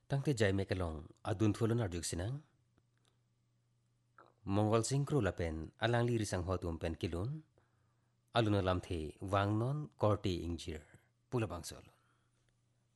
Tangte jai mekelong adun thulon arjuk sinang. Mongol singkro lapen alang li risang hotum pen kilun. Aluna lamthe wangnon korti ingjir. Pula bangsol.